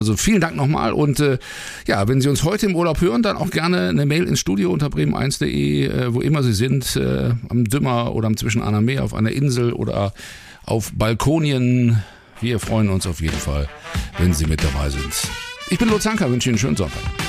Also vielen Dank nochmal und wenn Sie uns heute im Urlaub hören, dann auch gerne eine Mail ins Studio unter bremen1.de, wo immer Sie sind, am Dümmer oder am Zwischenahner Meer, auf einer Insel oder auf Balkonien. Wir freuen uns auf jeden Fall, wenn Sie mit dabei sind. Ich bin Lutz Zanker, wünsche Ihnen einen schönen Sonntag.